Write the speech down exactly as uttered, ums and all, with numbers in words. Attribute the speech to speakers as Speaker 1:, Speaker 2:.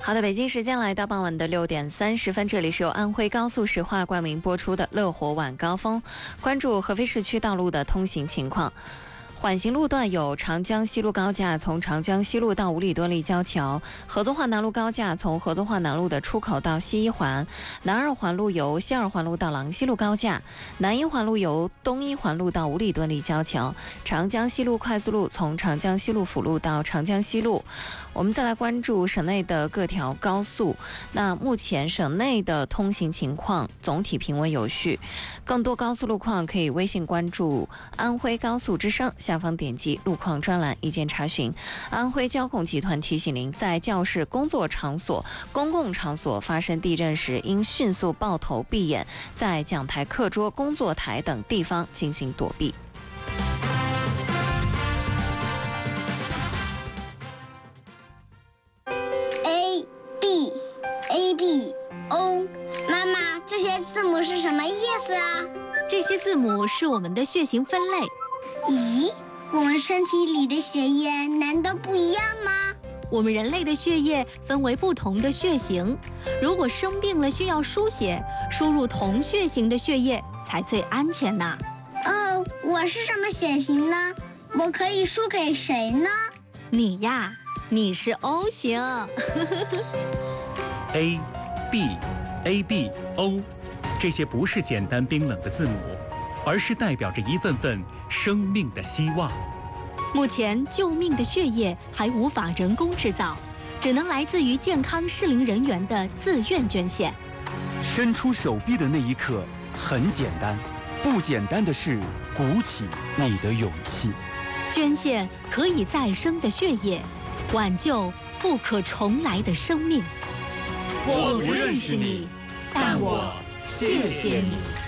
Speaker 1: 好的，北京时间来到傍晚的六点三十分，这里是由安徽高速石化冠名播出的乐活晚高峰，关注合肥市区道路的通行情况。缓行路段有长江西路高架从长江西路到五里墩立交桥，合作化南路高架从合作化南路的出口到西一环，南二环路由西二环路到郎西路高架，南一环路由东一环路到五里墩立交桥，长江西路快速路从长江西路辅路到长江西路。我们再来关注省内的各条高速，那目前省内的通行情况总体平稳有序。更多高速路况可以微信关注安徽高速之声，下方点击路况专栏一键查询。安徽交控集团提醒您，在教室、工作场所、公共场所发生地震时，应迅速抱头闭眼，在讲台、课桌、工作台等地方进行躲避。
Speaker 2: A B A B O， 妈妈，这些字母是什么意思啊？
Speaker 3: 这些字母是我们的血型分类。
Speaker 2: 咦，我们身体里的血液难道不一样吗？
Speaker 3: 我们人类的血液分为不同的血型，如果生病了需要输血，输入同血型的血液才最安全呢。
Speaker 2: 哦，我是什么血型呢？我可以输给谁呢？
Speaker 3: 你呀，你是 O 型。
Speaker 4: A B A B O， 这些不是简单冰冷的字母，而是代表着一份份生命的希望。
Speaker 3: 目前救命的血液还无法人工制造，只能来自于健康适龄人员的自愿捐献。
Speaker 5: 伸出手臂的那一刻很简单，不简单的是鼓起你的勇气。
Speaker 3: 捐献可以再生的血液，挽救不可重来的生命。
Speaker 6: 我不认识你，但我谢谢你。